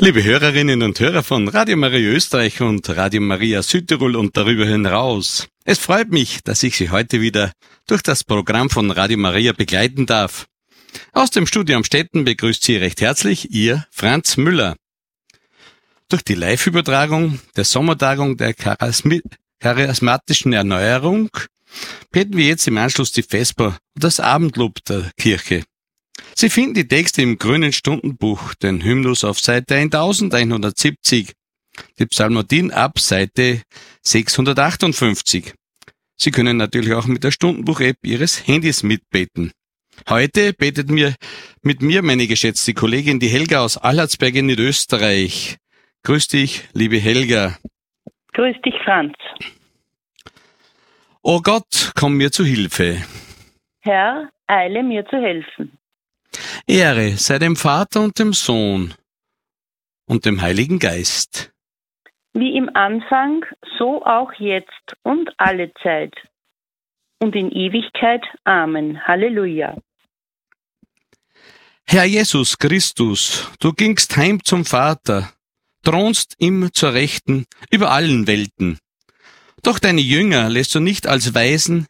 Liebe Hörerinnen und Hörer von Radio Maria Österreich und Radio Maria Südtirol und darüber hinaus. Es freut mich, dass ich Sie heute wieder durch das Programm von Radio Maria begleiten darf. Aus dem Studio Amstetten begrüßt Sie recht herzlich Ihr Franz Müller. Durch die Live-Übertragung der Sommertagung der charismatischen Erneuerung beten wir jetzt im Anschluss die Vesper und das Abendlob der Kirche. Sie finden die Texte im Grünen Stundenbuch, den Hymnus auf Seite 1170, die Psalmodien ab Seite 658. Sie können natürlich auch mit der Stundenbuch-App Ihres Handys mitbeten. Heute betet mit mir meine geschätzte Kollegin, die Helga aus Alhardsberg in Österreich. Grüß dich, liebe Helga. Grüß dich, Franz. O Gott, komm mir zu Hilfe. Herr, eile mir zu helfen. Ehre sei dem Vater und dem Sohn und dem Heiligen Geist. Wie im Anfang, so auch jetzt und alle Zeit. Und in Ewigkeit. Amen. Halleluja. Herr Jesus Christus, du gingst heim zum Vater, thronst ihm zur Rechten über allen Welten. Doch deine Jünger lässt du nicht als Waisen